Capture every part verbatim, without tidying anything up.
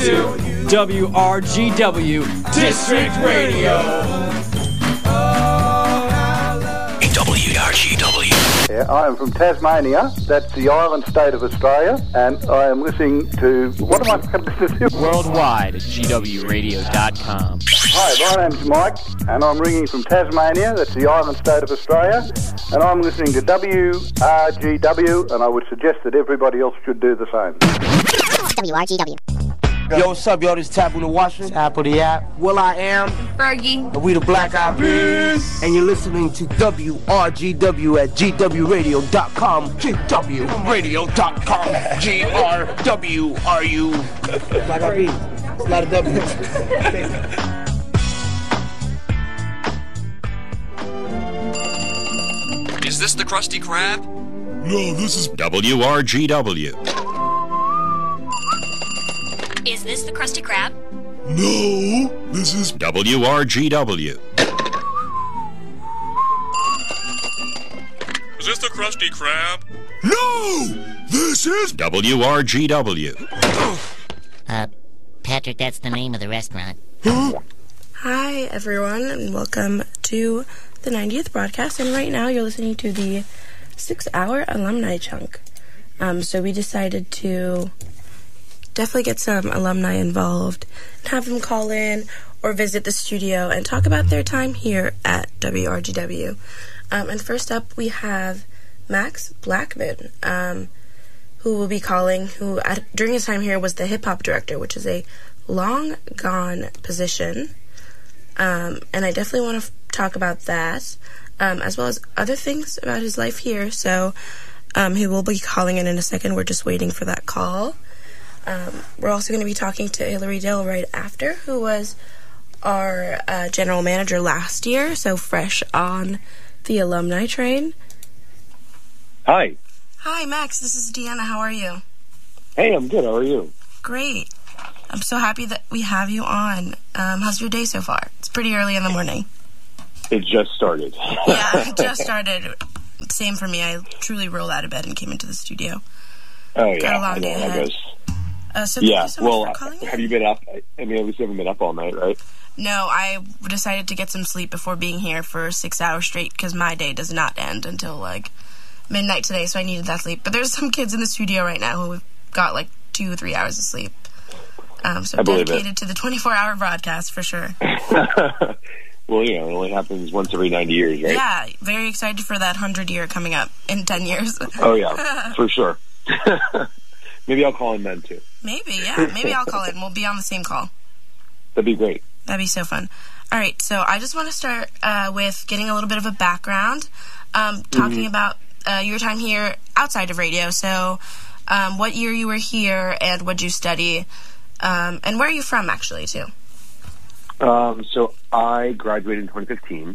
W R G W District Radio. W R G W. Yeah, I am from Tasmania. That's the island state of Australia, and I am listening to what am I listening to? Worldwide at G W radio dot com. Hi, my name's Mike, and I'm ringing from Tasmania. That's the island state of Australia, and I'm listening to W R G W, and I would suggest that everybody else should do the same. W R G W. Yo, what's up, yo? This is Taboo the Washington. Taboo the App. Will I Am. Fergie. And we the Black Eyed Peas. And you're listening to W R G W at G W radio dot com. G W radio dot com. G R W R U. Black Eyed Peas. It's a lot of W's. Is this the Krusty Krab? No, this is W R G W. Is this the Krusty Krab? No, this is W R G W. Is this the Krusty Krab? No, this is W R G W. Uh, Patrick, that's the name of the restaurant. Huh? Hi, everyone, and welcome to the ninetieth broadcast. And right now, you're listening to the six-hour alumni chunk. Um, so we decided to definitely get some alumni involved and have them call in or visit the studio and talk about their time here at W R G W. Um, and first up, we have Max Blackman, um, who will be calling, who at, during his time here was the hip-hop director, which is a long-gone position. Um, and I definitely want to f- talk about that, um, as well as other things about his life here. So um, he will be calling in in a second. We're just waiting for that call. Um, we're also going to be talking to Hillary Dill right after, who was our uh, general manager last year, so fresh on the alumni train. Hi. Hi, Max. This is Deanna. How are you? Hey, I'm good. How are you? Great. I'm so happy that we have you on. Um, how's your day so far? It's pretty early in the morning. It just started. Yeah, it just started. Same for me. I truly rolled out of bed and came into the studio. Oh, yeah. Got a long I know day how it ahead. goes. Uh, so thank yeah, you so much well, for calling have in. you been up? I mean, at least you haven't been up all night, right? No, I decided to get some sleep before being here for six hours straight because my day does not end until, like, midnight today, so I needed that sleep. But there's some kids in the studio right now who have got, like, two or three hours of sleep. Um, so I believe dedicated it. to the twenty-four hour broadcast, for sure. Well, you know, it only happens once every ninety years, right? Yeah, very excited for that hundred year coming up in ten years. Oh, yeah, for sure. Maybe I'll call in then, too. Maybe, yeah. Maybe I'll call in. We'll be on the same call. That'd be great. That'd be so fun. All right, so I just want to start uh, with getting a little bit of a background, um, talking Mm-hmm. about uh, your time here outside of radio. So um, what year you were here and what did you study, um, and where are you from, actually, too? Um, so I graduated in twenty fifteen,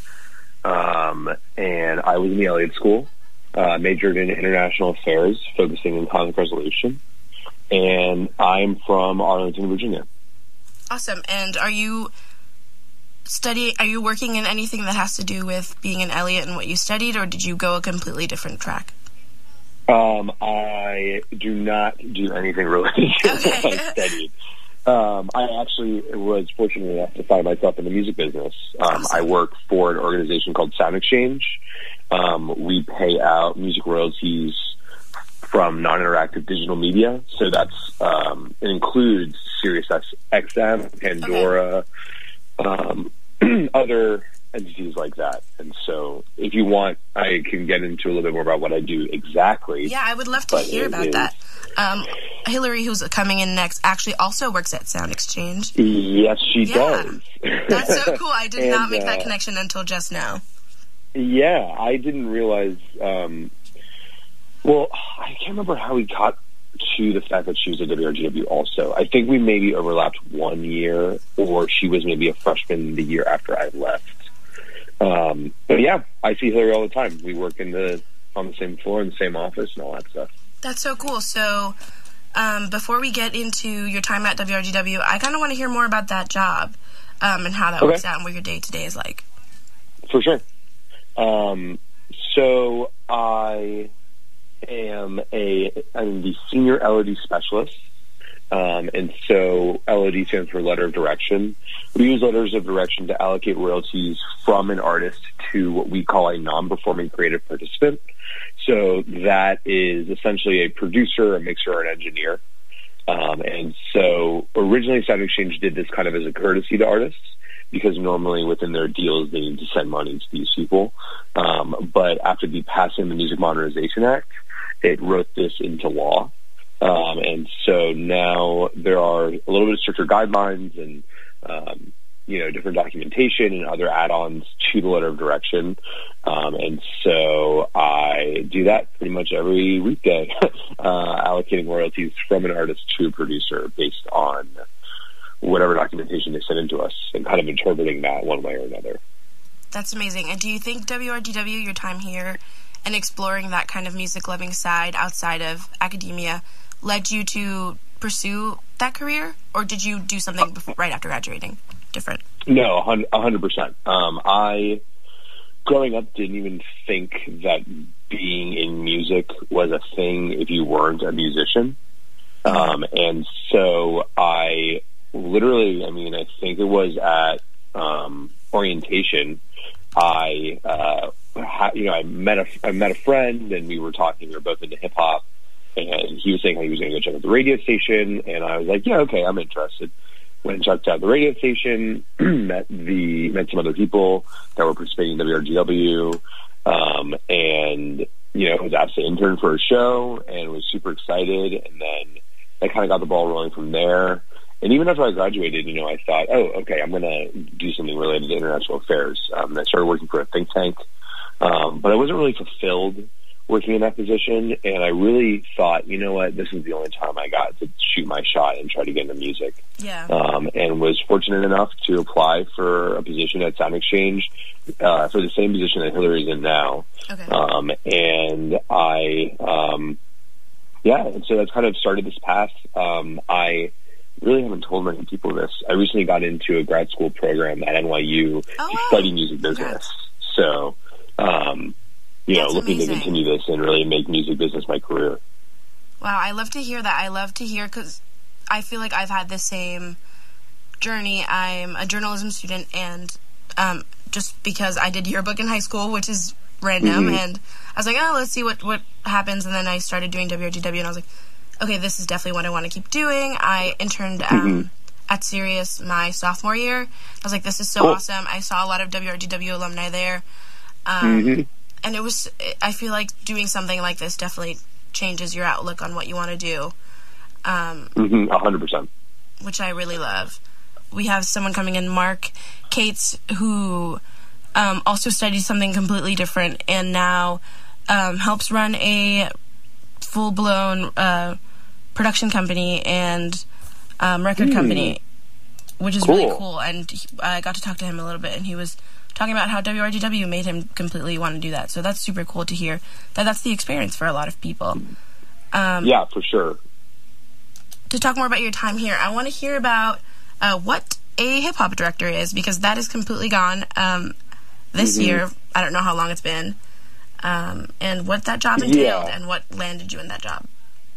um, and I was in the Elliott School, uh, majored in international affairs, focusing in conflict resolution, and I'm from Arlington, Virginia. Awesome. And are you study? Are you working in anything that has to do with being an Elliott and what you studied, or did you go a completely different track? Um, I do not do anything related to what I studied. Um, I actually was fortunate enough to find myself in the music business. Um, I work for an organization called Sound Exchange. Um, we pay out music royalties from non-interactive digital media. So that's, um, it includes Sirius X M, Pandora, okay. um, other entities like that. And so if you want, I can get into a little bit more about what I do exactly. Yeah, I would love to hear about is, that. Um, Hillary, who's coming in next, actually also works at Sound Exchange. Yes, she yeah. does. That's so cool. I did and, not make that uh, connection until just now. Yeah, I didn't realize, um, well, I can't remember how we got to the fact that she was at W R G W also. I think we maybe overlapped one year, or she was maybe a freshman the year after I left. Um, but yeah, I see Hillary all the time. We work in the on the same floor in the same office and all that stuff. That's so cool. So um, before we get into your time at W R G W, I kind of want to hear more about that job um, and how that okay. works out and what your day-to-day is like. For sure. Um, so I am a I'm the senior L O D specialist. Um, and so L O D stands for Letter of Direction. We use letters of direction to allocate royalties from an artist to what we call a non-performing creative participant. So that is essentially a producer, a mixer, or an engineer. Um, and so originally Sound Exchange did this kind of as a courtesy to artists, because normally within their deals they need to send money to these people. Um, but after the passing of the Music Modernization Act, it wrote this into law. Um, and so now there are a little bit stricter guidelines and, um, you know, different documentation and other add-ons to the letter of direction. Um, and so I do that pretty much every weekday, uh, allocating royalties from an artist to a producer based on whatever documentation they send into us and kind of interpreting that one way or another. That's amazing. And do you think W R G W, your time here and exploring that kind of music-loving side outside of academia, led you to pursue that career, or did you do something before, right after graduating different? No, a hundred percent. Um, I, growing up, didn't even think that being in music was a thing if you weren't a musician. Um, and so I literally, I mean, I think it was at um, orientation, I, uh, ha- you know, I met a, I met a friend, and we were talking. We were both into hip hop. And he was saying how he was going to go check out the radio station, and I was like, yeah, okay, I'm interested. Went and checked out the radio station, met the met some other people that were participating in W R G W, um, and, you know, was asked to intern for a show and was super excited, and then I kind of got the ball rolling from there. And even after I graduated, you know, I thought, oh, okay, I'm going to do something related to international affairs. Um, and I started working for a think tank, um, but I wasn't really fulfilled working in that position, and I really thought, you know what, this is the only time I got to shoot my shot and try to get into music. Yeah. Um, and was fortunate enough to apply for a position at Sound Exchange uh, for the same position that Hillary's in now. Okay. Um, and I, um, yeah, and so that's kind of started this path. Um, I really haven't told many people this. I recently got into a grad school program at N Y U oh, to wow. study music business. Congrats. So, um, you know, That's looking amazing. to continue this and really make music business my career. Wow, I love to hear that. I love to hear, because I feel like I've had the same journey. I'm a journalism student, and um, just because I did yearbook in high school, which is random, Mm-hmm. and I was like, oh, let's see what, what happens, and then I started doing W R G W, and I was like, okay, this is definitely what I want to keep doing. I interned um, Mm-hmm. at Sirius my sophomore year. I was like, this is so Cool. awesome. I saw a lot of W R G W alumni there. Um, Mm-hmm. And it was, I feel like doing something like this definitely changes your outlook on what you want to do, um, Mm-hmm, one hundred percent. which I really love. We have someone coming in, Mark Cates, who um, also studied something completely different and now um, helps run a full-blown uh, production company and um, record Mm. company, which is Cool. really cool. And he, I got to talk to him a little bit, and he was talking about how W R G W made him completely want to do that. So that's super cool to hear that that's the experience for a lot of people. Um, Yeah, for sure. To talk more about your time here, I want to hear about uh, what a hip-hop director is, because that is completely gone um, this Mm-hmm. year. I don't know how long it's been. Um, and what that job entailed Yeah. and what landed you in that job.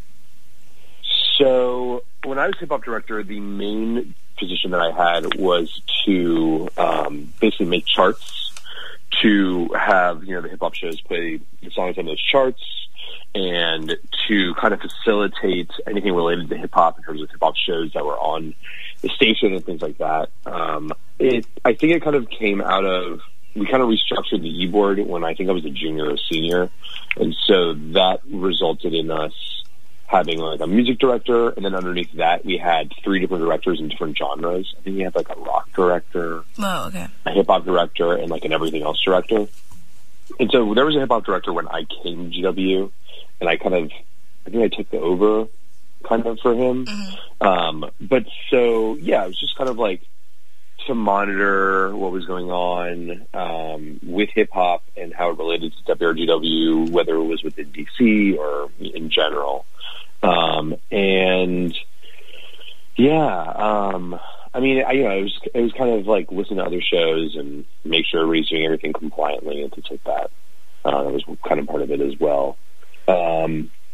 So when I was hip-hop director, the main position that I had was to um, basically make charts, to have, you know, the hip-hop shows play the songs on those charts, and to kind of facilitate anything related to hip-hop in terms of hip-hop shows that were on the station and things like that. Um, it, I think it kind of came out of, we kind of restructured the e-board when I think I was a junior or senior, and so that resulted in us having like a music director, and then underneath that we had three different directors in different genres. I think we had like a rock director, Oh, okay. a hip-hop director, and like an everything else director. And so there was a hip-hop director when I came to G W, and I kind of, I think I took the over kind of for him. Mm-hmm. Um, but so, yeah, it was just kind of like to monitor what was going on um, with hip-hop and how it related to W R G W, whether it was within D C or in general. Um, and yeah, um, I mean, I, you know, it was, it was kind of like listen to other shows and make sure everybody's doing everything compliantly and things like that. Uh, that was kind of part of it as well. Um,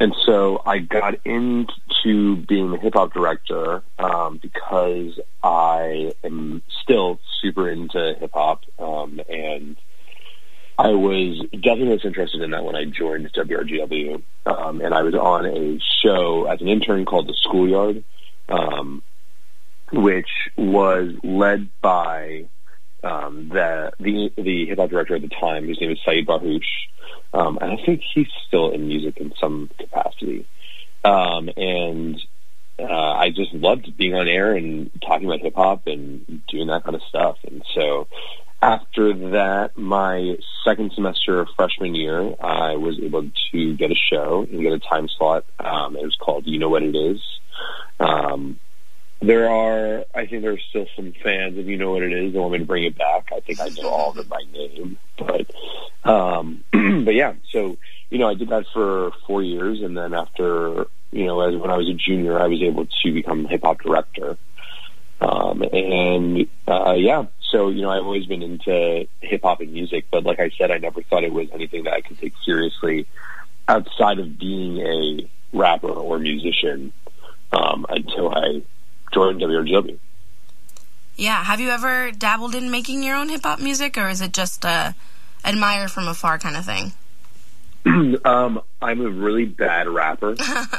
and so I got into being a hip-hop director um, because I am still super into hip-hop, um, and I was definitely most interested in that when I joined W R G W, um, and I was on a show as an intern called The Schoolyard, um, which was led by um, the the the hip hop director at the time, whose name is Saeed Baruch, um, and I think he's still in music in some capacity. Um, and uh, I just loved being on air and talking about hip hop and doing that kind of stuff. And so after that, my second semester of freshman year, I was able to get a show and get a time slot. Um, it was called You Know What It Is. Um, there are, I think there are still some fans of You Know What It Is that want me to bring it back. I think I know all of them by name. But, um, but yeah, so, you know, I did that for four years. And then after, you know, as when I was a junior, I was able to become hip hop director. Um, and, uh, yeah, so, you know, I've always been into hip hop and music, but like I said, I never thought it was anything that I could take seriously outside of being a rapper or musician, um, until I joined W R G W. Yeah. Have you ever dabbled in making your own hip hop music, or is it just a admire from afar kind of thing? um, I'm a really bad rapper.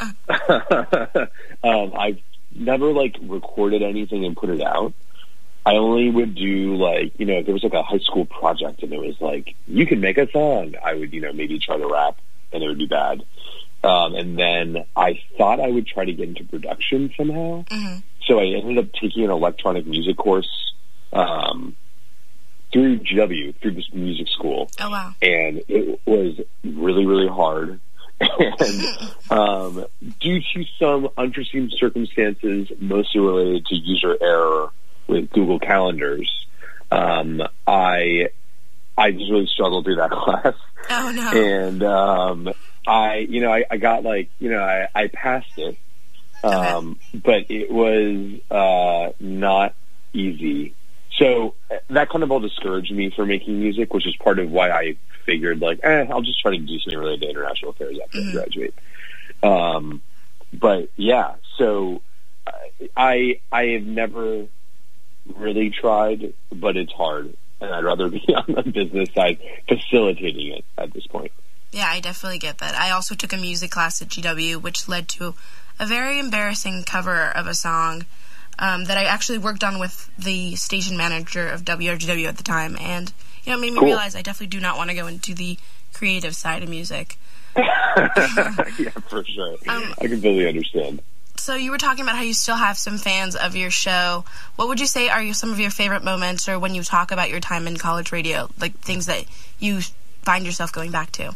um, I've never like recorded anything and put it out. I only would do like, you know, if there was like a high school project and it was like, you can make a song, I would, you know, maybe try to rap and it would be bad. Um, and then I thought I would try to get into production somehow. Mm-hmm. So I ended up taking an electronic music course um, through G W, through this music school. Oh, wow. And it was really, really hard. And um, due to some unforeseen circumstances, mostly related to user error with Google Calendars, um, I I just really struggled through that class. Oh, no. And um, I, you know, I, I got like, you know, I, I passed it, um, okay. But it was uh, not easy. So that kind of all discouraged me from making music, which is part of why I figured like, eh, I'll just try to do something related to international affairs after mm-hmm. I graduate. Um, but yeah, so I I have never really tried, but it's hard, and I'd rather be on the business side facilitating it at this point. Yeah, I definitely get that. I also took a music class at G W, which led to a very embarrassing cover of a song um, that I actually worked on with the station manager of W R G W at the time, and you know, it made me cool. realize I definitely do not want to go into the creative side of music. Yeah, for sure. Um, I completely understand. So you were talking about how you still have some fans of your show. What would you say are some of your favorite moments, or when you talk about your time in college radio, like things that you find yourself going back to?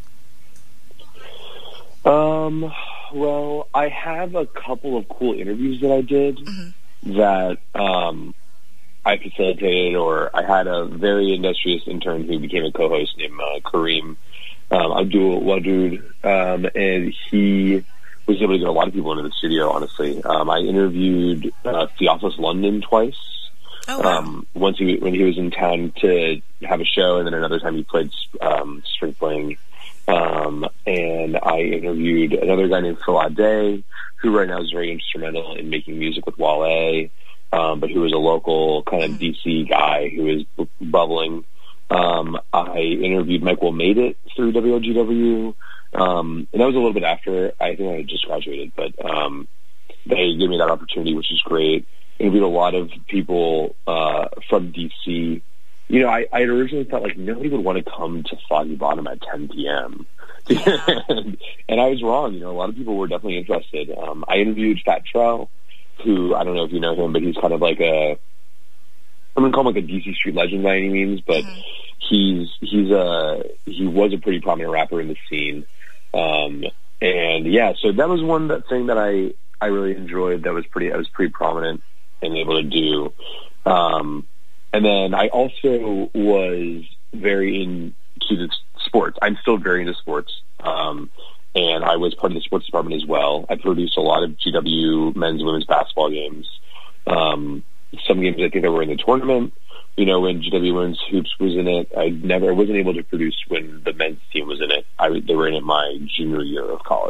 Um, well, I have a couple of cool interviews that I did mm-hmm. that um, I facilitated, or I had a very industrious intern who became a co-host named uh, Kareem um, Abdul Wadud, um, and he was able to get a lot of people into the studio, honestly. Um, I interviewed uh, Theophilus London twice. Oh, wow. Um, once he, when he was in town to have a show, and then another time he played um, string playing. Um, and I interviewed another guy named Phil Ade, who right now is very instrumental in making music with Wale, um, but who was a local kind of D C guy who is bu- bubbling. Um, I interviewed Mike Will Made It through W R G W. Um, and that was a little bit after, I think I had just graduated, but um, they gave me that opportunity, which is great. Interviewed a lot of people uh, from D C. You know, I, I had originally thought, like, nobody would want to come to Foggy Bottom at ten p.m. Yeah. and, and I was wrong. You know, a lot of people were definitely interested. Um, I interviewed Fat Trell, who, I don't know if you know him, but he's kind of like a, I'm going to call him like a D C street legend by any means, but mm-hmm. he's, he's a, he was a pretty prominent rapper in the scene. Um, and yeah, so that was one that thing that I, I really enjoyed. That was pretty, I was pretty prominent and able to do. Um, and then I also was very into the sports. I'm still very into sports. Um, and I was part of the sports department as well. I produced a lot of G W men's and women's basketball games. Um, some games I think that were in the tournament. You know, when G W Women's Hoops was in it, I never, I wasn't able to produce when the men's team was in it. I, they were in it my junior year of college.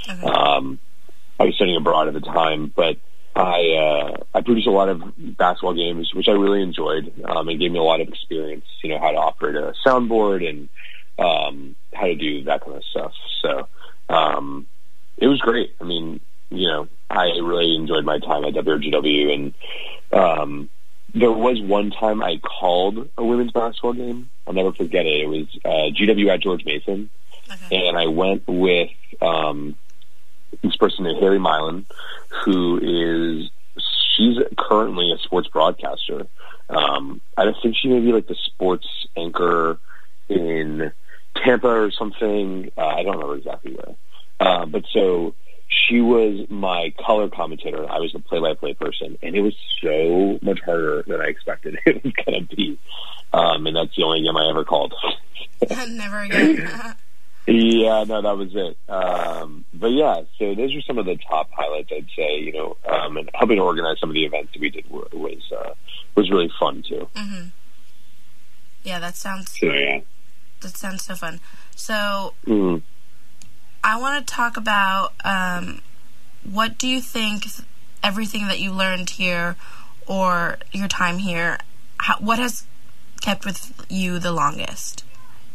Okay. Um, I was studying abroad at the time, but I uh, I produced a lot of basketball games, which I really enjoyed, um, and gave me a lot of experience, you know, how to operate a soundboard and um, how to do that kind of stuff. So um, it was great. I mean, you know, I really enjoyed my time at W R G W, and um, there was one time I called a women's basketball game. I'll never forget it. It was uh, G W at George Mason, okay. And I went with um, this person named Haley Milan, who is, she's currently a sports broadcaster. Um, I think she may be like the sports anchor in Tampa or something. Uh, I don't remember exactly where. Uh, but so she was my color commentator. I was the play-by-play person, and it was so much harder than I expected it was going to be. Um, and that's the only game I ever called. Never again. Yeah, no, that was it. Um, but yeah, so those are some of the top highlights, I'd say, you know, um, and helping to organize some of the events that we did was, uh, was really fun too. Mm-hmm. Yeah, that sounds, so, yeah. that sounds so fun. So, mm-hmm. I want to talk about, um, what do you think everything that you learned here or your time here, how, what has kept with you the longest?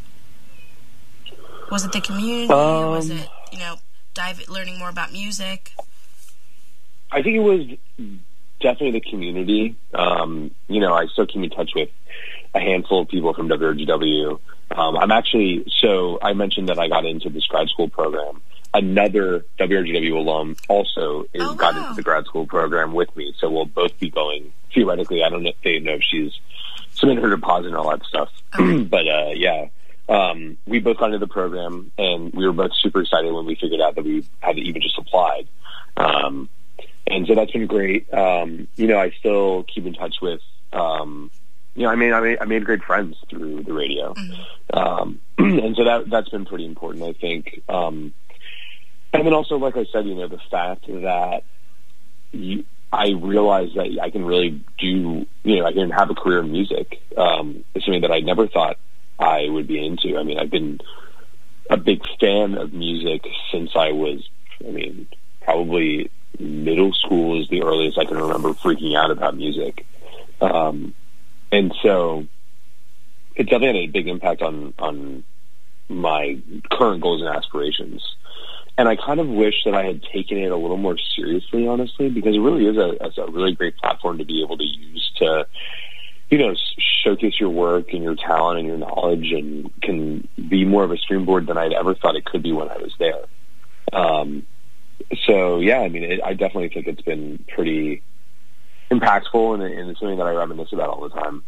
Was it the community? Um, was it, you know, dive learning more about music? I think it was definitely the community. Um, you know, I still keep in touch with a handful of people from W R G W. Um, I'm actually, so I mentioned that I got into this grad school program. Another W R G W alum also is oh, wow. got into the grad school program with me. So we'll both be going, theoretically. I don't know if they know if she's submitted her deposit and all that stuff. Okay. But, uh, yeah. Um, we both got into the program, and we were both super excited when we figured out that we had even just applied. Um, and so that's been great. Um, you know, I still keep in touch with, um, you know, I mean, I made, I made great friends through the radio. Mm-hmm. Um, and so that, that's been pretty important, I think. Um, and then also, like I said, you know, the fact that you, I realized that I can really do, you know, I can have a career in music, um, is something that I never thought I would be into. I mean, I've been a big fan of music since I was, I mean, probably middle school is the earliest I can remember freaking out about music. Um, and so it definitely had a big impact on, on my current goals and aspirations. And I kind of wish that I had taken it a little more seriously, honestly, because it really is a, it's a really great platform to be able to use to, you know, showcase your work and your talent and your knowledge, and can be more of a springboard than I'd ever thought it could be when I was there. Um, so, yeah, I mean, it, I definitely think it's been pretty impactful, and, and it's something that I reminisce about all the time.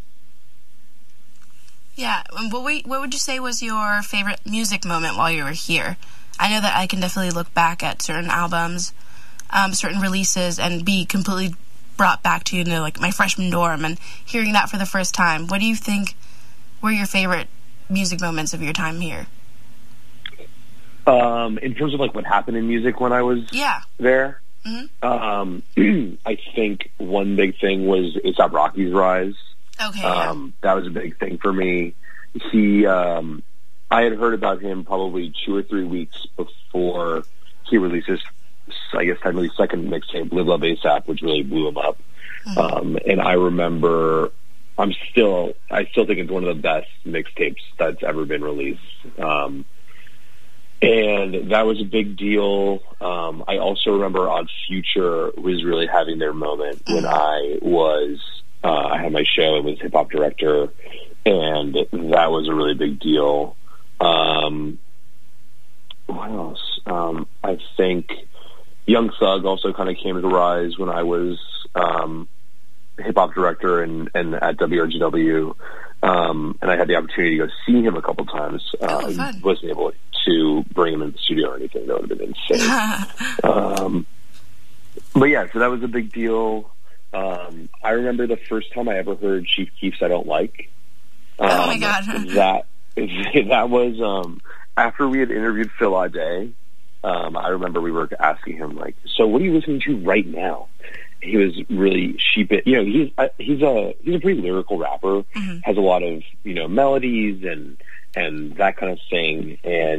Yeah, and what, we, what would you say was your favorite music moment while you were here? I know that I can definitely look back at certain albums, um, certain releases, and be completely brought back to, you know, like my freshman dorm and hearing that for the first time. What do you think were your favorite music moments of your time here? Um, in terms of like what happened in music when I was yeah. there, mm-hmm. um, I think one big thing was A$AP Rocky's rise. Okay. Um, yeah. That was a big thing for me. He, um, I had heard about him probably two or three weeks before he released his, I guess, technically second mixtape, Live Love A$AP, which really blew him up. Mm-hmm. Um, and I remember, I'm still, I still think it's one of the best mixtapes that's ever been released. Um, and that was a big deal. Um, I also remember Odd Future was really having their moment mm-hmm. when I was, uh, I had my show and was hip hop director, and that was a really big deal. Um, what else? Um, I think Young Thug also kind of came to rise when I was um, hip-hop director and, and at W R G W, um, and I had the opportunity to go see him a couple times. Uh, oh, I wasn't able to bring him in the studio or anything. That would have been insane. um, but yeah, so that was a big deal. Um, I remember the first time I ever heard Chief Keef's I Don't Like. Um, oh, my God. that, that was um, after we had interviewed Phil Ade. Um, I remember we were asking him, like, so what are you listening to right now? He was really sheep. You know, he's uh, he's a he's a pretty lyrical rapper. Mm-hmm. Has a lot of, you know, melodies and and that kind of thing. And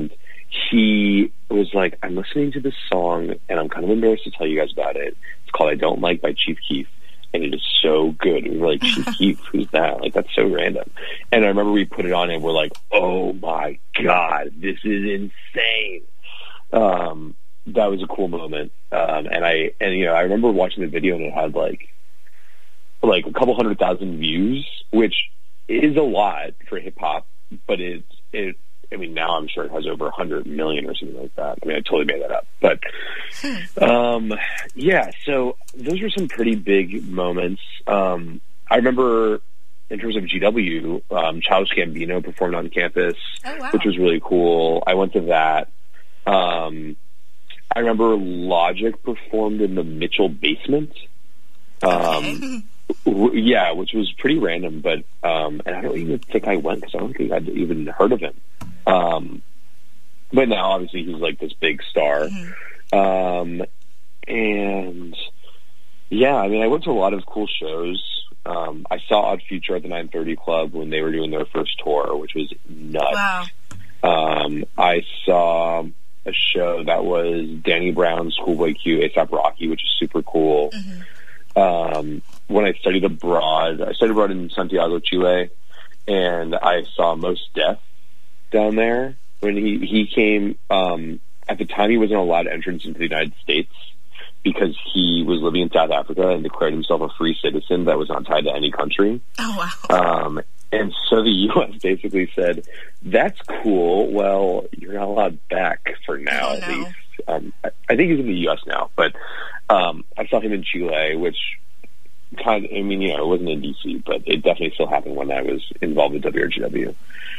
he was like, I'm listening to this song, and I'm kind of embarrassed to tell you guys about it. It's called I Don't Like by Chief Keef, and it is so good. And we were like, Chief Keef, who's that? Like, that's so random. And I remember we put it on, and we're like, oh, my God, this is insane. Um, that was a cool moment. Um, and, I, and you know, I remember watching the video, and it had, like, like a couple hundred thousand views, which is a lot for hip-hop, but it's, it, I mean, now I'm sure it has over one hundred million or something like that. I mean, I totally made that up. But, um, yeah, so those were some pretty big moments. Um, I remember, in terms of G W, um, Childish Gambino performed on campus, oh, wow. which was really cool. I went to that. Um, I remember Logic performed in the Mitchell basement. Um, okay. w- yeah, which was pretty random, but, um, and I don't even think I went because I don't think I'd even heard of him. Um, but now obviously he's like this big star. Mm-hmm. Um, and yeah, I mean, I went to a lot of cool shows. Um, I saw Odd Future at the nine thirty Club when they were doing their first tour, which was nuts. Wow. Um, I saw a show that was Danny Brown, Schoolboy Q, A$AP Rocky, which is super cool. Mm-hmm. Um, when I studied abroad, I studied abroad in Santiago, Chile, and I saw Mos Def down there. When he, he came, um, at the time he wasn't allowed entrance into the United States because he was living in South Africa and declared himself a free citizen that was not tied to any country. Oh, wow. Um, and so the U S basically said, that's cool. Well, you're not allowed back for now, oh, at no. least. Um, I, I think he's in the U S now, but um, I saw him in Chile, which kind of, I mean, you know, it wasn't in D C, but it definitely still happened when I was involved with W R G W.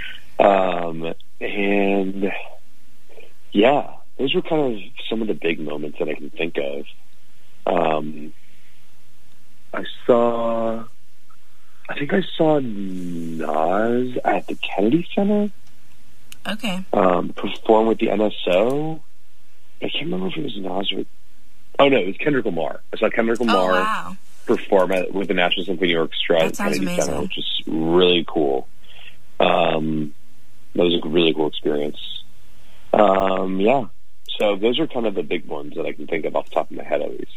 Um, and yeah, those were kind of some of the big moments that I can think of. Um, I saw, I think I saw Nas at the Kennedy Center. Okay. Um, perform with the N S O. I can't remember if it was Nas or, oh no, it was Kendrick Lamar. I saw Kendrick Lamar oh, wow. perform at, with the National Symphony Orchestra at Kennedy amazing. Center, which is really cool. Um, that was a really cool experience. Um, yeah. So those are kind of the big ones that I can think of off the top of my head, at least.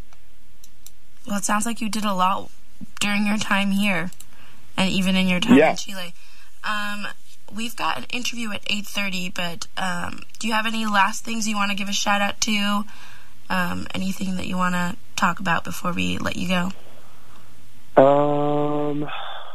Well, it sounds like you did a lot during your time here, and even in your time yeah. in Chile. Um, we've got an interview at eight thirty, but um, do you have any last things you want to give a shout-out to? Um, anything that you want to talk about before we let you go? Um,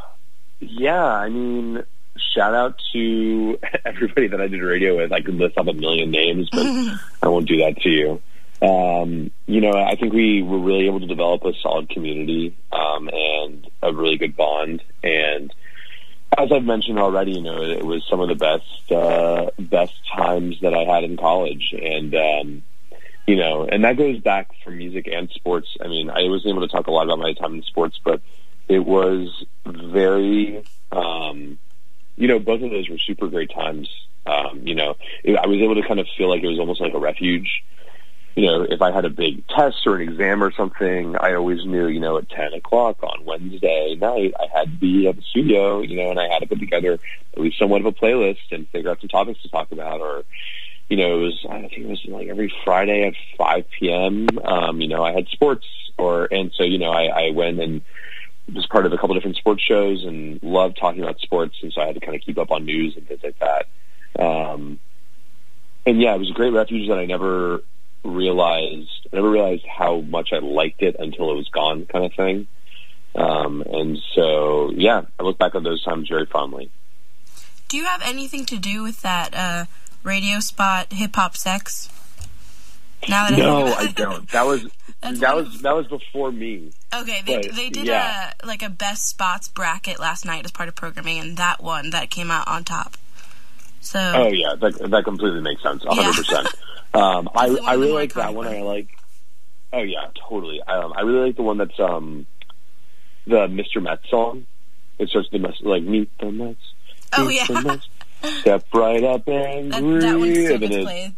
yeah, I mean, shout out to everybody that I did radio with. I could list off a million names, but I won't do that to you. Um, you know, I think we were really able to develop a solid community, um, and a really good bond. And as I've mentioned already, you know, it was some of the best, uh, best times that I had in college. And, um, you know, and that goes back for music and sports. I mean, I wasn't able to talk a lot about my time in sports, but it was very, um, you know, both of those were super great times. Um, you know, it, I was able to kind of feel like it was almost like a refuge. You know, if I had a big test or an exam or something, I always knew, you know, at ten o'clock on Wednesday night, I had to be at the studio, you know, and I had to put together at least somewhat of a playlist and figure out some topics to talk about. Or, you know, it was, I think it was like every Friday at five p.m., um, you know, I had sports. Or, and so, you know, I, I went and was part of a couple different sports shows and loved talking about sports. And so I had to kind of keep up on news and things like that. Um, and yeah, it was a great refuge that I never realized, I never realized how much I liked it until it was gone, kind of thing. Um, and so, yeah, I look back on those times very fondly. Do you have anything to do with that uh, radio spot, Hip Hop Sex? Now that no, I, I don't. That was that was that was before me. Okay, they but, they did yeah. a like a best spots bracket last night as part of programming, and that one that came out on top. So. Oh yeah, that that completely makes sense, a hundred percent. Um, I I really like that one. I like. Oh yeah, totally. Um, I really like the one that's um, the Mister Mets song. It starts the Mets like meet the Mets. Oh meet yeah. The Mets, step right up and that, that one still gets it, played.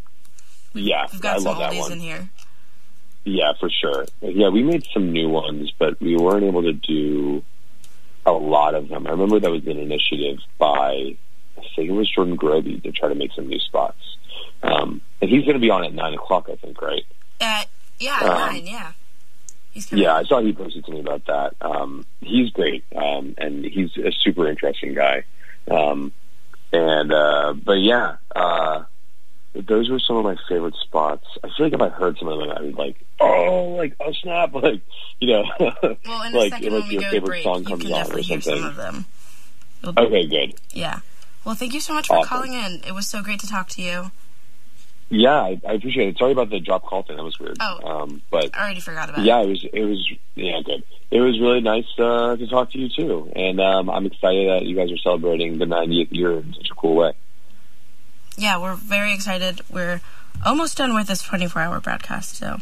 Yeah, We've got I some love that oldies one. in here. Yeah, for sure. Yeah, we made some new ones, but we weren't able to do a lot of them. I remember that was an initiative by I think it was Jordan Groby to try to make some new spots. Um, and he's going to be on at nine o'clock, I think, right? Uh, yeah, um, nine, yeah. He's coming. Yeah, I saw he posted to me about that. Um, he's great, um, and he's a super interesting guy. Um, and, uh, but yeah, uh, those were some of my favorite spots. I feel like if I heard some of them, I'd be like, oh, like, oh, snap, like, you know, well, in a like, second like when your we go favorite break, song you comes can on definitely or hear something. some of them. It'll, okay, good. Yeah. Well, thank you so much for awesome. calling in. It was so great to talk to you. Yeah, I, I appreciate it. Sorry about the drop call thing. That was weird. Oh, um, but I already forgot about yeah, it. Yeah, it was, it was, yeah, good. It was really nice uh, to talk to you, too. And um, I'm excited that you guys are celebrating the ninetieth year in such a cool way. Yeah, we're very excited. We're almost done with this twenty-four hour broadcast, so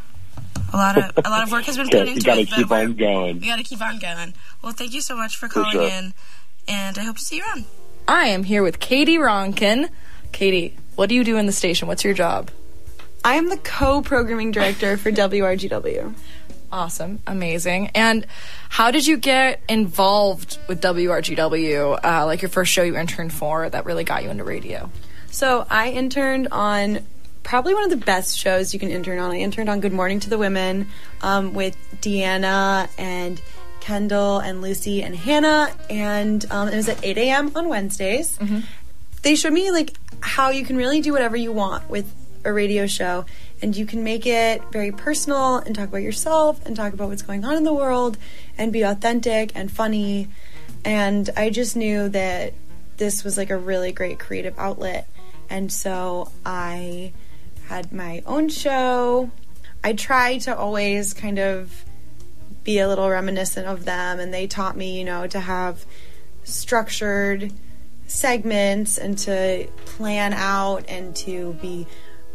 a lot of a lot of work has been put into you gotta it. keep on going. We got to keep on going. Well, thank you so much for For calling sure. in, and I hope to see you around. I am here with Katie Ronkin. Katie, what do you do in the station? What's your job? I am the co-programming director for W R G W. Awesome. Amazing. And how did you get involved with W R G W, uh, like your first show you interned for that really got you into radio? So I interned on probably one of the best shows you can intern on. I interned on Good Morning to the Women um, with Deanna and Kendall and Lucy and Hannah, and um, it was at eight a.m. on Wednesdays. Mm-hmm. They showed me like how you can really do whatever you want with a radio show, and you can make it very personal and talk about yourself and talk about what's going on in the world and be authentic and funny. And I just knew that this was like a really great creative outlet, and so I had my own show. I try to always kind of be a little reminiscent of them, and they taught me, you know, to have structured segments and to plan out and to be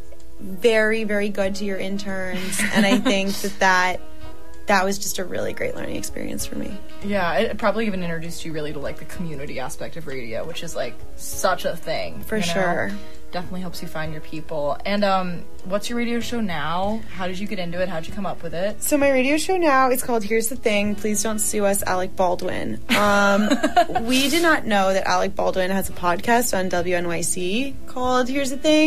very, very good to your interns. And I think that, that that was just a really great learning experience for me. Yeah, it probably even introduced you really to like the community aspect of radio, which is like such a thing. For you know? sure. Definitely helps you find your people. And um, what's your radio show now? How did you get into it? How did you come up with it? So my radio show now is called Here's the Thing. Please don't sue us, Alec Baldwin. Um, we did not know that Alec Baldwin has a podcast on W N Y C called Here's the Thing.